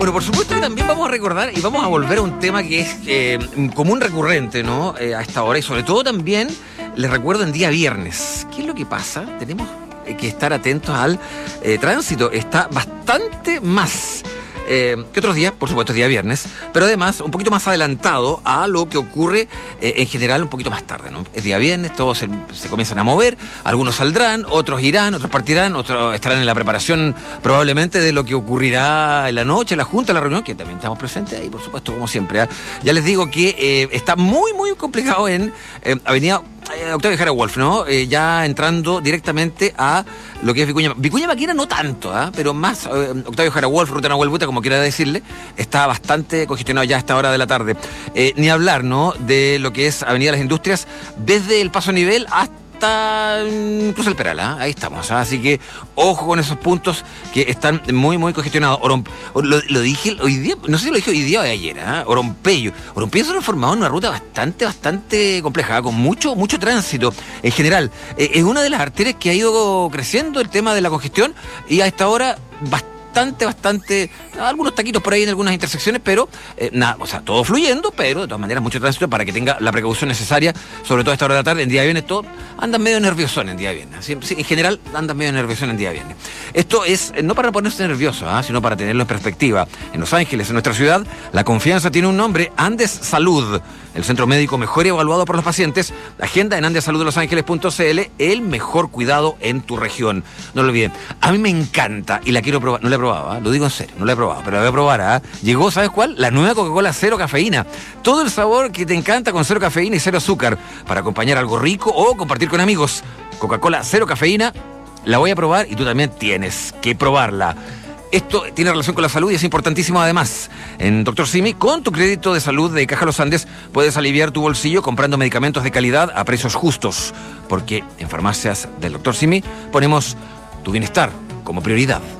Bueno, por supuesto que también vamos a recordar y vamos a volver a un tema que es común recurrente, ¿no? A esta hora, y sobre todo también les recuerdo en día viernes. ¿Qué es lo que pasa? Tenemos que estar atentos al tránsito. Está bastante más que otros días, por supuesto, es día viernes, pero además un poquito más adelantado a lo que ocurre en general un poquito más tarde, ¿no? Es día viernes, todos se comienzan a mover, algunos saldrán, otros irán, otros partirán, otros estarán en la preparación probablemente de lo que ocurrirá en la noche, en la junta, en la reunión, que también estamos presentes ahí, por supuesto, como siempre, ¿eh? Ya les digo que está muy, muy complicado en Avenida Octavio Jara Wolf, ¿no? Ya entrando directamente a lo que es Vicuña. Vicuña Maquena no tanto, pero más Octavio Jara Wolf, Ruta Nahuel Buta, como quiera decirle, está bastante congestionado ya a esta hora de la tarde. Ni hablar, ¿no? De lo que es Avenida Las Industrias, desde el Paso a Nivel hasta Cruz del Peral, ahí estamos, así que ojo con esos puntos que están muy, muy congestionados. Lo dije hoy día, no sé si lo dije hoy día o de ayer, Oronpello se ha transformado en una ruta bastante compleja, con mucho tránsito en general. Es una de las arterias que ha ido creciendo el tema de la congestión, y a esta hora bastante, algunos taquitos por ahí en algunas intersecciones, pero nada, o sea, todo fluyendo, pero de todas maneras mucho tránsito para que tenga la precaución necesaria, sobre todo a esta hora de la tarde. En día viernes todo andan medio nerviosos en día viernes, sí, en general andan medio nerviosos en día viernes. Esto es no para ponerse nervioso, sino para tenerlo en perspectiva. En Los Ángeles, en nuestra ciudad, la confianza tiene un nombre: Andes Salud, el centro médico mejor evaluado por los pacientes. Agenda en andesaluddelosangeles.cl el mejor cuidado en tu región. No lo olviden. A mí me encanta y la quiero probar. No la he probado, lo digo en serio, no la he probado, pero la voy a probar. Llegó, ¿sabes cuál? La nueva Coca-Cola cero cafeína. Todo el sabor que te encanta con cero cafeína y cero azúcar, para acompañar algo rico o compartir con amigos. Coca-Cola cero cafeína, la voy a probar y tú también tienes que probarla. Esto tiene relación con la salud y es importantísimo además. En Dr. Simi, con tu crédito de salud de Caja Los Andes, puedes aliviar tu bolsillo comprando medicamentos de calidad a precios justos. Porque en farmacias del Dr. Simi ponemos tu bienestar como prioridad.